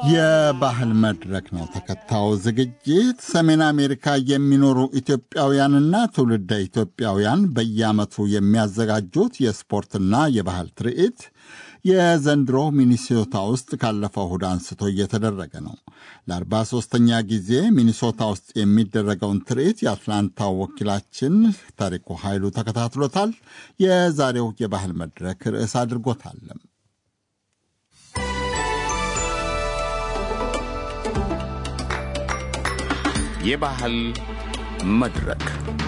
የባህል መድረክ ነው ተከታዩ ዝግጅት። ሰሜን አሜሪካ የሚኖሩ ኢትዮጵያውያንና ትውልደ ኢትዮጵያውያን በየዓመቱ የሚያዘጋጁት የስፖርትና የባህል ትርኢት የዘንድሮ ሚኒሶታ ውስጥ ካለፈው እሁድ አንስቶ እየተደረገ ነው። ለ43ኛ ጊዜ ሚኒሶታ ውስጥ የሚደረገውን ትርኢት የአትላንታው ወኪላችን ታሪኩ ኃይሉ ተከታትሎታል። የዛሬው የባህል መድረክ ርዕስ አድርጎታል። የባህል መድረክ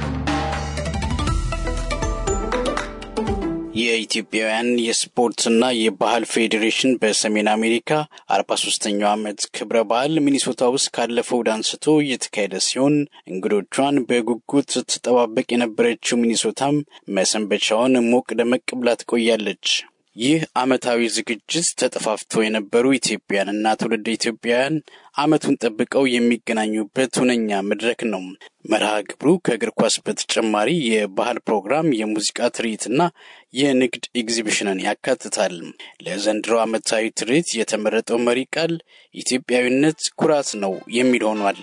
የኢትዮጵያውያን የስፖርትና የባህል ፌዴሬሽን በሰሜን አሜሪካ 43ኛው ዓመት ክብረ በዓል ሚኒሶታ ውስጥ ካለፈው አንስቶ እየተካሄደ ሲሆን እንግዶቿን በጉጉት ስትጠባበቅ የነበረችው ሚኒሶታም መሰንበቻውን ሞቅ ደመቅ ብላ ትቆያለች። ይህ ዓመታዊ ዝግጅት ተጠፋፍተው የነበሩ ኢትዮጵያውያንና ትውልደ ኢትዮጵያውያን ዓመቱን ጠብቀው የሚገናኙበት ሁነኛ መድረክ ነው። መርሃ ግብሩ ከእግር ኳስ በተጨማሪ የባህል ፕሮግራም፣ የሙዚቃ ትርኢትና የንግድ ኤግዚቢሽንን ያካትታል። ለዘንድሮ ዓመታዊ ትርኢት የተመረጠው መሪ ቃል ኢትዮጵያዊነት ኩራት ነው የሚል ሆኗል።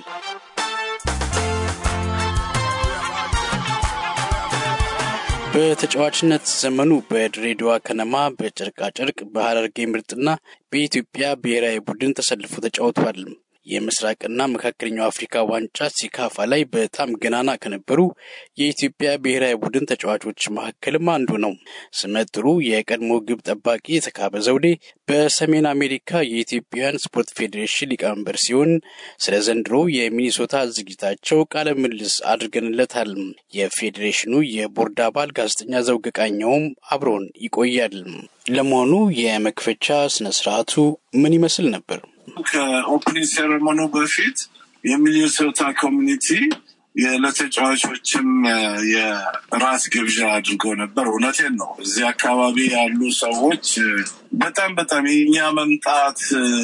በተጫዋችነት ዘመኑ በድሬዳዋ ከነማ፣ በጨርቃጨርቅ፣ በሐረርጌ ምርጥና በኢትዮጵያ ብሔራዊ ቡድን ተሰልፎ ተጫውቷል። የምስራቅና መካከለኛው አፍሪካ ዋንጫ ሲካፋ ላይ በጣም ገናና ከነበሩ የኢትዮጵያ ብሔራዊ ቡድን ተጫዋቾች መካከልም አንዱ ነው። ስመጥሩ የቀድሞ ግብ ጠባቂ ተካበ ዘውዴ በሰሜን አሜሪካ የኢትዮጵያውያን ስፖርት ፌዴሬሽን ሊቀመንበር ሲሆን ስለ ዘንድሮ የሚኒሶታ ዝግጅታቸው ቃለ ምልልስ አድርገንለታል። የፌዴሬሽኑ የቦርድ አባል ጋዜጠኛ ዘውገቃኘውም አብሮን ይቆያል። ለመሆኑ የመክፈቻ ስነስርዓቱ ምን ይመስል ነበር? ከኦፕኒንግ ሴሬሞኒው በፊት የሚኒሶታ ኮሚኒቲ ለተጫዋቾችም የራት ግብዣ አድርጎ ነበር። እውነቴን ነው። እዚህ አካባቢ ያሉ ሰዎች በጣም የኛ መምጣት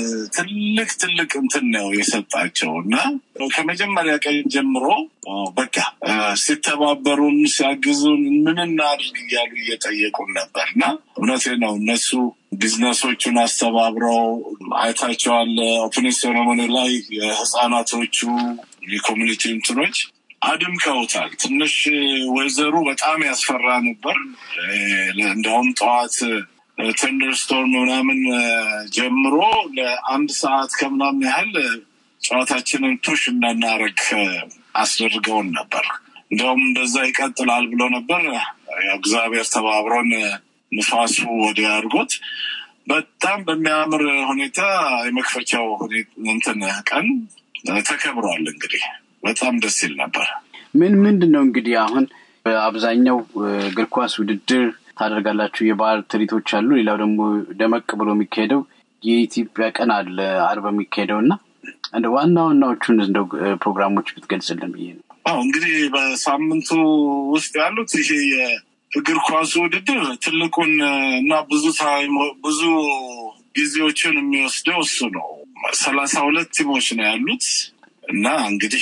ትልቅ እንትን ነው የሰጣቸውና ከመጀመሪያ ቀን ጀምሮ በቃ ሲተባበሩን ሲያግዙን ምን እናድርግ እያሉ እየጠየቁን ነበርና እውነቴን ነው። እነሱ ቢዝነሶቹን አስተባብረው አይታቸዋል። ኦፕኒንግ ሴሬሞኒ ላይ የህፃናቶቹ የኮሚኒቲ እንትኖች አድምቀውታል። ትንሽ ወይዘሩ በጣም ያስፈራ ነበር። እንደውም ጠዋት ተንደርስቶርም ምናምን ጀምሮ ለአንድ ሰዓት ከምናምን ያህል ጨዋታችንን ፑሽ እንዳናረግ አስደርገውን ነበር። እንደውም እንደዛ ይቀጥላል ብሎ ነበር። እግዚአብሔር ተባብሮን ንፋሱ ወዲያ አድርጎት በጣም በሚያምር ሁኔታ የመክፈቻው እንትን ቀን ተከብሯል። እንግዲህ በጣም ደስ ይል ነበር። ምንድነው እንግዲህ አሁን በአብዛኛው እግር ኳስ ውድድር ታደርጋላችሁ፣ የባህል ትርኢቶች አሉ። ሌላው ደግሞ ደመቅ ብሎ የሚካሄደው የኢትዮጵያ ቀን አለ አርብ የሚካሄደውና እንደ ዋናዎቹን እንደው ፕሮግራሞች ብትገልጽልን ብዬ ነው። እንግዲህ በሳምንቱ ውስጥ ያሉት ይሄ የእግር ኳስ ውድድር ትልቁን እና ብዙ ጊዜዎችን የሚወስደው እሱ ነው። 32 ቲሞች ነው ያሉት እና እንግዲህ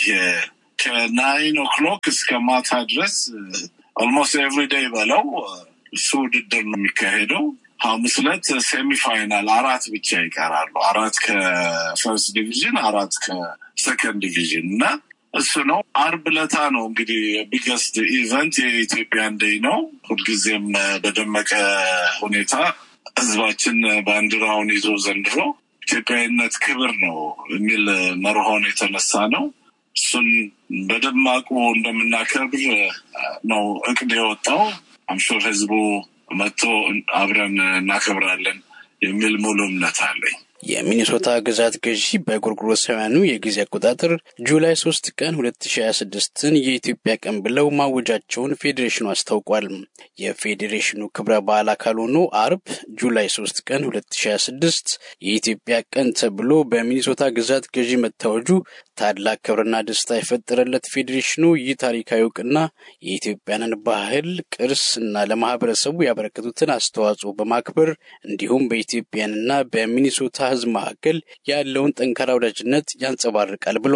ከ9 o'clock እስከ ማታ ድረስ almost every day በለው እሱ ውድድር ነው የሚካሄደው። ሐሙስ ዕለት ሴሚፋይናል 4 ብቻ ይቀራሉ። 4 ከፈርስት ዲቪዥን፣ 4 ከሰከንድ ዲቪዥን እና እሱ ነው። አርብ ዕለት ነው እንግዲህ ቢገስት ኢቨንት የኢትዮጵያን ዴይ ነው። ሁልጊዜም በደመቀ ሁኔታ ህዝባችን ባንዲራውን ይዞ ዘንድሮ ኢትዮጵያዊነት ክብር ነው የሚል መርሆን የተነሳ ነው። እሱን በደማቁ እንደምናከብር ነው እቅድ የወጣው። አምሹር ህዝቡ መጥቶ አብረን እናከብራለን የሚል ሙሉ እምነት አለኝ። የሚኒሶታ ግዛት ገዢ በጎርጎሮሳውያኑ የጊዜ አቆጣጠር ጁላይ 3 ቀን 2026ን የኢትዮጵያ ቀን ብለው ማወጃቸውን ፌዴሬሽኑ አስታውቋል። የፌዴሬሽኑ ክብረ በዓል አካል ሆኖ አርብ ጁላይ 3 ቀን 2026 የኢትዮጵያ ቀን ተብሎ በሚኒሶታ ግዛት ገዢ መታወጁ ታላቅ ክብርና ደስታ የፈጠረለት ፌዴሬሽኑ ይህ ታሪካዊ ዕውቅና የኢትዮጵያንን ባህል ቅርስና ለማህበረሰቡ ያበረከቱትን አስተዋጽኦ በማክበር እንዲሁም በኢትዮጵያንና በሚኒሶታ ህዝብ መካከል ያለውን ጠንካራ ወዳጅነት ያንጸባርቃል ብሏል።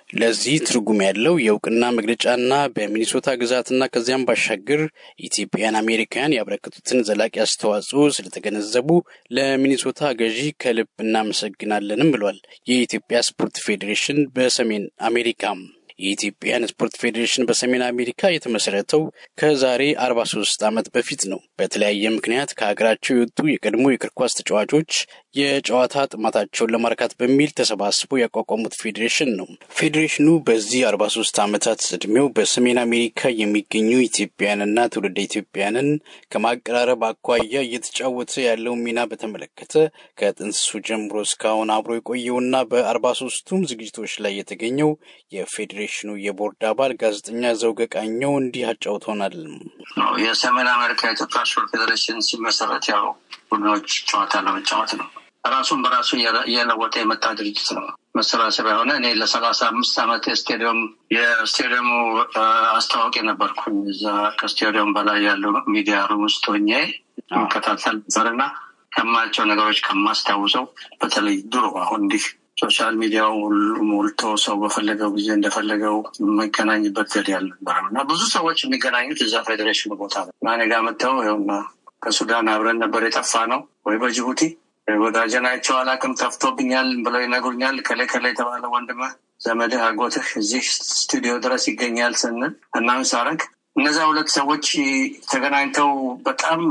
ለዚህ ትርጉም ያለው የእውቅና መግለጫና በሚኒሶታ ግዛትና ከዚያም ባሻገር ኢትዮጵያን አሜሪካን ያበረከቱትን ዘላቂ አስተዋጽኦ ስለተገነዘቡ ለሚኒሶታ ገዢ ከልብ እናመሰግናለንም ብሏል የኢትዮጵያ ስፖርት ፌዴሬሽን በሰሜን አሜሪካ። የኢትዮጵያን ስፖርት ፌዴሬሽን በሰሜን አሜሪካ የተመሰረተው ከዛሬ 43 ዓመት በፊት ነው። በተለያየ ምክንያት ከሀገራቸው የወጡ የቀድሞ የእግር ኳስ ተጫዋቾች የጨዋታ ጥማታቸውን ለማርካት በሚል ተሰባስበው ያቋቋሙት ፌዴሬሽን ነው። ፌዴሬሽኑ በዚህ 43 ዓመታት ዕድሜው በሰሜን አሜሪካ የሚገኙ ኢትዮጵያውያንና ትውልደ ኢትዮጵያውያንን ከማቀራረብ አኳያ እየተጫወተ ያለው ሚና በተመለከተ ከጥንስሱ ጀምሮ እስካሁን አብሮ የቆየውና በ43ቱም ዝግጅቶች ላይ የተገኘው የፌዴሬሽኑ የቦርድ አባል ጋዜጠኛ ዘውገ ቃኘው እንዲህ አጫውቶናል። የሰሜን አሜሪካ ኢትዮጵያ ስፖርት ፌዴሬሽን ሲመሰረት ያው ቡድኖች ጨዋታ ለመጫወት ነው። ራሱን በራሱ እየለወጠ የመጣ ድርጅት ነው። መሰባሰቢያ ሆነ። እኔ ለ35 ዓመት የስቴዲየሙ አስተዋዋቂ ነበርኩኝ። እዛ ከስቴዲየም በላይ ያለው ሚዲያ ሩም ውስጥ ሆኜ ከታተል ነበርና ከማያቸው ነገሮች ከማስታውሰው በተለይ ድሮ አሁን እንዲህ ሶሻል ሚዲያው ሞልቶ ሰው በፈለገው ጊዜ እንደፈለገው የሚገናኝበት ዘዴ አልነበረም እና ብዙ ሰዎች የሚገናኙት እዛ ፌዴሬሽኑ ቦታ ነው። እኔ ጋር መጥተው ይኸውና ከሱዳን አብረን ነበር የጠፋ ነው ወይ በጅቡቲ ወዳጀናቸው አላቅም ጠፍቶብኛል ብለው ይነግሩኛል። ከላይ የተባለ ወንድምህ ዘመድህ አጎትህ እዚህ ስቱዲዮ ድረስ ይገኛል ስንል አናውንስ አደረግ። እነዛ ሁለት ሰዎች ተገናኝተው በጣም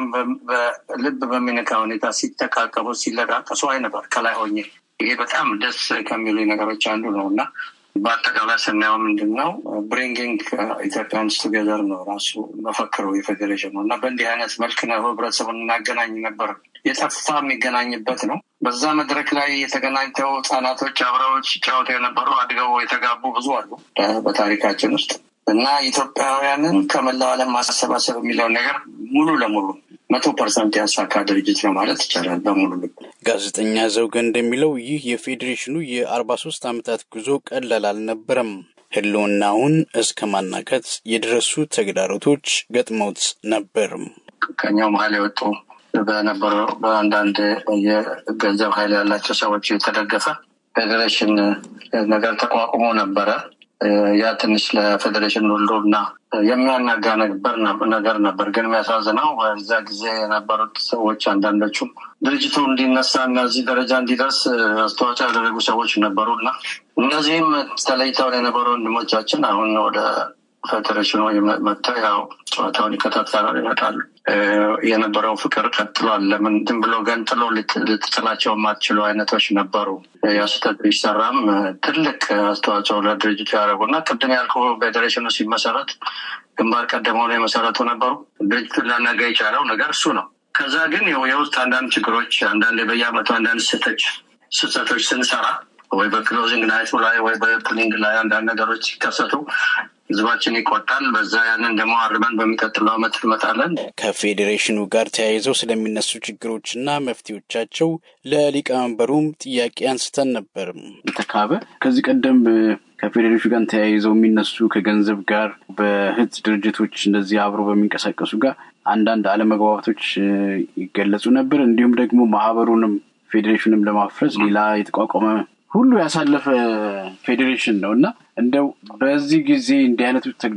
በልብ በሚነካ ሁኔታ ሲተቃቀቡ ሲለቃቀሱ አይ ነበር ከላይ ሆኜ። ይሄ በጣም ደስ ከሚሉ ነገሮች አንዱ ነው እና በአጠቃላይ ስናየው ምንድነው ብሪንጊንግ ኢትዮጵያንስ ቱጌዘር ነው ራሱ መፈክሩ የፌዴሬሽኑ እና በእንዲህ አይነት መልክ ነው ህብረተሰቡን እናገናኝ ነበር። የጠፋ የሚገናኝበት ነው። በዛ መድረክ ላይ የተገናኝተው ህጻናቶች አብረው ሲጫወቱ የነበሩ አድገው የተጋቡ ብዙ አሉ በታሪካችን ውስጥ እና ኢትዮጵያውያንን ከመላው ዓለም ማሰባሰብ የሚለው ነገር ሙሉ ለሙሉ 100% ያሳካ ድርጅት ነው ማለት ይቻላል በሙሉ ልብ። ጋዜጠኛ ዘውገ እንደሚለው ይህ የፌዴሬሽኑ የ43 ዓመታት ጉዞ ቀላል አልነበረም። ህልውናውን እስከ ማናከት የደረሱ ተግዳሮቶች ገጥመውት ነበር። ከኛው መሀል የወጡ በነበረው በአንዳንድ የገንዘብ ኃይል ያላቸው ሰዎች የተደገፈ ፌዴሬሽን ነገር ተቋቁሞ ነበረ። ያ ትንሽ ለፌዴሬሽን ሁሉና የሚያናጋ ነገር ነበር። ግን የሚያሳዝነው በዛ ጊዜ የነበሩት ሰዎች አንዳንዶቹም ድርጅቱ እንዲነሳና እዚህ ደረጃ እንዲደርስ አስተዋጽኦ ያደረጉ ሰዎች ነበሩና እነዚህም ተለይተው የነበሩ ወንድሞቻችን አሁን ወደ ፌዴሬሽኑ መጥተው ያው ጨዋታውን ይከታተላሉ ይመጣሉ። የነበረው ፍቅር ቀጥሏል። ለምን ዝም ብሎ ገንጥሎ ልትጥላቸው የማትችሉ አይነቶች ነበሩ። ያስተት ቢሰራም ትልቅ አስተዋጽኦ ለድርጅቱ ያደረጉና ቅድም ያልኩ ፌዴሬሽኑ ሲመሰረት ግንባር ቀደም ሆነው የመሰረቱ ነበሩ። ድርጅቱ ሊያናጋ የቻለው ነገር እሱ ነው። ከዛ ግን የውስጥ አንዳንድ ችግሮች አንዳንድ በየዓመቱ አንዳንድ ስህተቶች ስንሰራ ወይ በክሎዚንግ ናይቱ ላይ ወይ በኦፕኒንግ ላይ አንዳንድ ነገሮች ሲከሰቱ ህዝባችን ይቆጣል። በዛ ያንን ደግሞ አርመን በሚቀጥለው ዓመት እንመጣለን። ከፌዴሬሽኑ ጋር ተያይዘው ስለሚነሱ ችግሮችና መፍትሄዎቻቸው ለሊቀመንበሩም ጥያቄ አንስተን ነበር። ተካበ ከዚህ ቀደም ከፌዴሬሽኑ ጋር ተያይዘው የሚነሱ ከገንዘብ ጋር በህት ድርጅቶች እንደዚህ አብሮ በሚንቀሳቀሱ ጋር አንዳንድ አለመግባባቶች ይገለጹ ነበር። እንዲሁም ደግሞ ማህበሩንም ፌዴሬሽኑንም ለማፍረስ ሌላ የተቋቋመ ሁሉ ያሳለፈ ፌዴሬሽን ነውና እንደው በዚህ ጊዜ እንዲህ አይነቱ